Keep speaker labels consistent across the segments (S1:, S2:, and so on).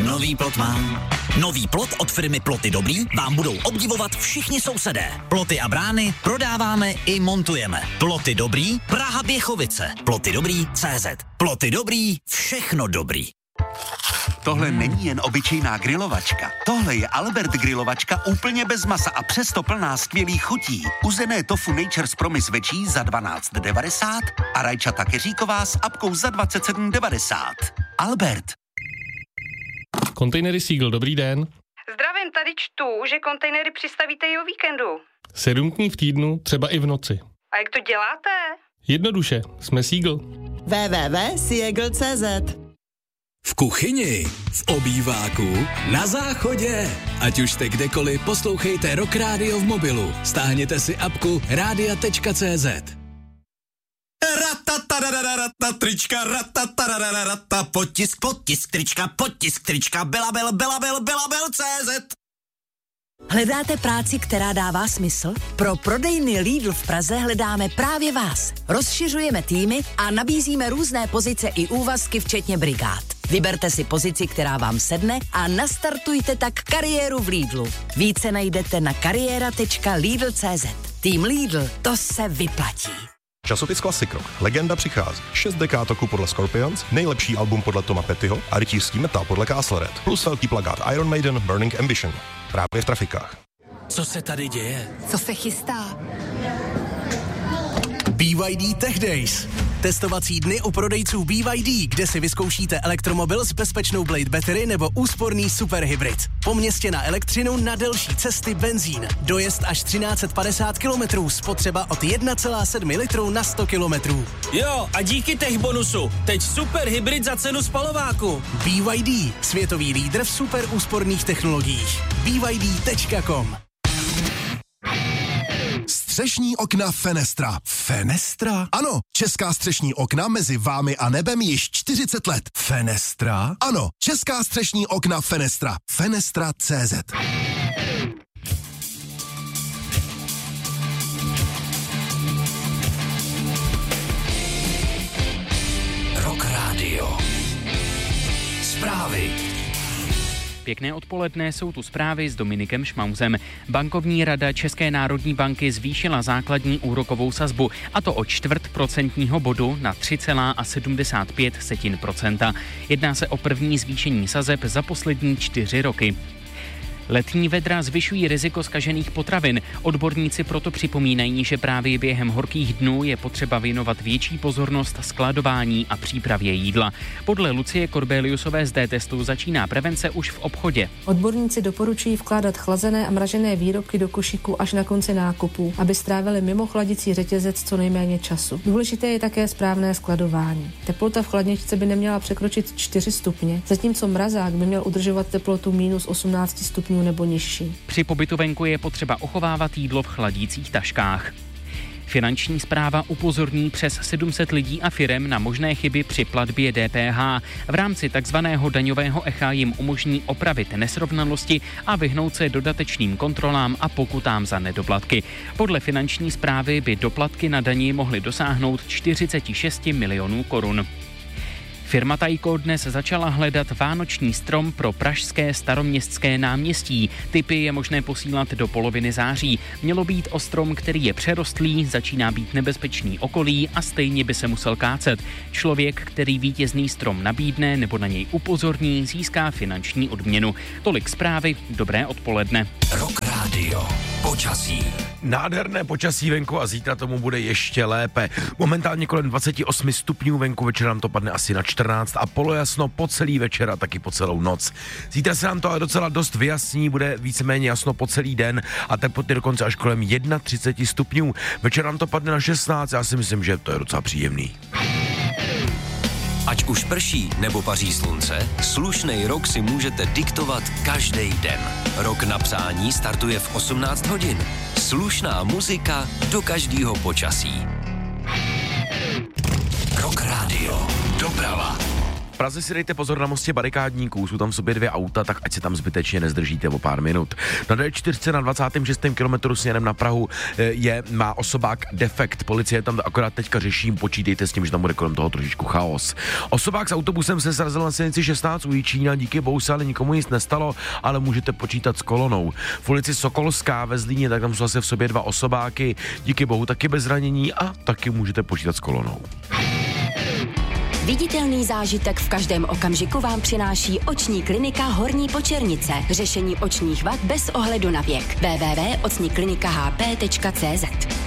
S1: Nový plot mám. Nový plot od firmy Ploty Dobrý vám budou obdivovat všichni sousedé. Ploty a brány prodáváme i montujeme. Ploty Dobrý, Praha Běchovice. Ploty Dobrý CZ. Ploty Dobrý, všechno dobrý.
S2: Tohle není jen obyčejná grilovačka. Tohle je Albert grilovačka úplně bez masa a přesto plná skvělých chutí. Uzené tofu Nature's Promise večí za 12,90 a rajčata keříková s apkou za 27,90. Albert.
S3: Kontejnery Seagull, dobrý den.
S4: Zdravím, tady čtu, že kontejnery přistavíte i o víkendu.
S3: 7 dní v týdnu, třeba i v noci.
S4: A jak to děláte?
S3: Jednoduše, jsme Seagull.
S5: www.seagull.cz.
S6: V kuchyni, v obýváku, na záchodě. Ať už jste kdekoliv, poslouchejte Rock Radio v mobilu. Stáhněte si apku radia.cz.
S1: Trička, potisk trička, Belabel, CZ.
S5: Hledáte práci, která dává smysl? Pro prodejny Lidl v Praze hledáme právě vás. Rozšiřujeme týmy a nabízíme různé pozice i úvazky, včetně brigád. Vyberte si pozici, která vám sedne a nastartujte tak kariéru v Lidlu. Více najdete na kariéra.lidl.cz. Tým Lidl, to se vyplatí.
S7: Časopis Classic Rock. Legenda přichází. 6 dekád roku podle Scorpions, nejlepší album podle Toma Pettyho a rytířský metal podle Castle Red. Plus velký plakát Iron Maiden Burning Ambition. Právě v trafikách.
S6: Co se tady děje?
S5: Co se chystá?
S6: BYD Tech Days. Testovací dny u prodejců BYD, kde si vyzkoušíte elektromobil s bezpečnou Blade Battery nebo úsporný superhybrid. Po městě na elektřinu, na delší cesty benzín. Dojezd až 1350 km, spotřeba od 1,7 litru na 100 km.
S8: Jo, a díky tech bonusu, teď superhybrid za cenu spalováku.
S6: BYD, světový lídr v super úsporných technologiích. BYD.com.
S9: Střešní okna Fenestra. Fenestra? Ano, česká střešní okna mezi vámi a nebem již 40 let. Fenestra? Ano, česká střešní okna Fenestra. Fenestra.cz.
S1: Rock Radio. Zprávy.
S10: Pěkné odpoledne, jsou tu zprávy s Dominikem Šmauzem. Bankovní rada České národní banky zvýšila základní úrokovou sazbu, a to o 0,25% bodu na 3,75%. Jedná se o první zvýšení sazeb za poslední 4 roky. Letní vedra zvyšují riziko zkažených potravin. Odborníci proto připomínají, že právě během horkých dnů je potřeba věnovat větší pozornost skladování a přípravě jídla. Podle Lucie Korbeliusové z D-testu začíná prevence už v obchodě.
S11: Odborníci doporučují vkládat chlazené a mražené výrobky do košíku až na konci nákupu, aby strávili mimo chladicí řetězec co nejméně času. Důležité je také správné skladování. Teplota v chladničce by neměla překročit 4 stupně, zatímco mrazák by měl udržovat teplotu minus 18 stupňů nebo nižší.
S10: Při pobytu venku je potřeba uchovávat jídlo v chladících taškách. Finanční správa upozorní přes 700 lidí a firem na možné chyby při platbě DPH. V rámci takzvaného daňového echa jim umožní opravit nesrovnalosti a vyhnout se dodatečným kontrolám a pokutám za nedoplatky. Podle finanční správy by doplatky na dani mohly dosáhnout 46 milionů korun. Firma Tajko dnes začala hledat vánoční strom pro pražské Staroměstské náměstí. Tipy je možné posílat do poloviny září. Mělo být o strom, který je přerostlý, začíná být nebezpečný okolí a stejně by se musel kácet. Člověk, který vítězný strom nabídne nebo na něj upozorní, získá finanční odměnu. Tolik zprávy, dobré odpoledne.
S1: Rock Radio. Počasí.
S12: Nádherné počasí venku a zítra tomu bude ještě lépe. Momentálně kolem 28 stupňů venku, večer nám to padne asi na 14 a polojasno po celý večer a taky po celou noc. Zítra se nám to ale docela dost vyjasní, bude víceméně jasno po celý den a teploty dokonce až kolem 31 stupňů. Večer nám to padne na 16, já si myslím, že to je docela příjemný.
S1: Ať už prší nebo paří slunce, slušnej rok si můžete diktovat každý den. Rok na přání startuje v 18 hodin. Slušná muzika do každého počasí. Rock Radio. Doprava.
S12: V Praze si dejte pozor na mostě barikádníků, jsou tam v sobě 2 auta, tak ať se tam zbytečně nezdržíte o pár minut. Na D4 na 26. kilometru směrem na Prahu má osobák defekt. Policie tam akorát teďka řeší, počítejte s tím, že tam bude kolem toho trošičku chaos. Osobák s autobusem se srazil na silnici 16 u Jičína, díky bohu se ale nikomu nic nestalo, ale můžete počítat s kolonou. V ulici Sokolská ve Zlíně, tak tam jsou asi v sobě 2 osobáky, díky bohu taky bez zranění a taky můžete počítat s kolonou.
S13: Viditelný zážitek v každém okamžiku vám přináší oční klinika Horní Počernice. Řešení očních vad bez ohledu na věk. www.ocniklinikahp.cz.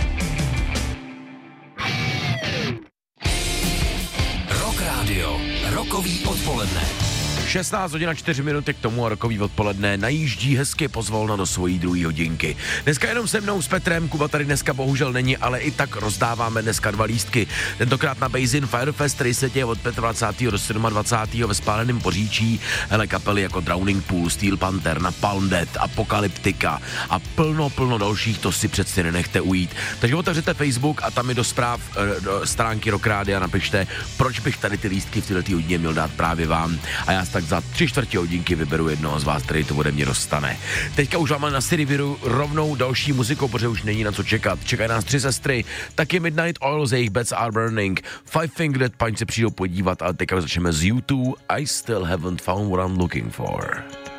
S14: Rock Radio, rokový odpoledne.
S12: 16 hodin a 4 minuty k tomu a rokový odpoledne najíždí hezky pozvolna do svojí 2. hodinky. Dneska jenom se mnou s Petrem, Kuba tady dneska bohužel není, ale i tak rozdáváme dneska 2 lístky. Tentokrát na Basin Firefest, který se děje od 25. do 27. ve Spáleném Poříčí. Hele, kapely jako Drowning Pool, Steel Panther, Napalm Death, Apokalyptika a plno dalších, to si přeci nenechte ujít. Takže otevřete Facebook a tam mi do zpráv do stránky Rock Rádia napište, proč bych tady ty lístky v této hodině měl dát právě vám. A já tak za 3/4 hodinky vyberu jednoho z vás, který to ode mě dostane. Teďka už máme na City Viru rovnou další muzikou, protože už není na co čekat. Čekají nás 3 sestry, taky Midnight Oil z jejich Beds Are Burning, Five Finger Death Punch se přijdou podívat, ale teďka začneme z U2, I Still Haven't Found What I'm Looking For.